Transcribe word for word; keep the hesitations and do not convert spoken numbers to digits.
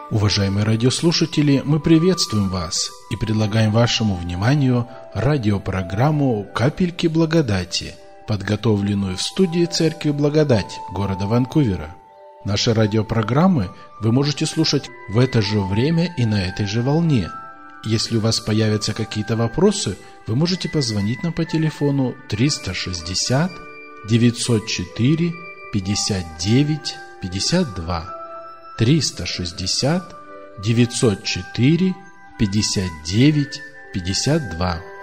Уважаемые радиослушатели, мы приветствуем вас и предлагаем вашему вниманию радиопрограмму «Капельки благодати», подготовленную в студии Церкви Благодать города Ванкувера. Наши радиопрограммы вы можете слушать в это же время и на этой же волне. Если у вас появятся какие-то вопросы, вы можете позвонить нам по телефону триста шестьдесят девятьсот четыре пятьдесят девять пятьдесят два. триста шестьдесят девятьсот четыре пятьдесят девять пятьдесят два.